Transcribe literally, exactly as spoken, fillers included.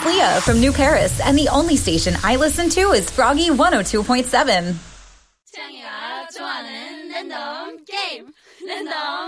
Leah from New Paris, and the only station I listen to is Froggy one oh two point seven. 태양이가 좋아하는 랜덤 게임 랜덤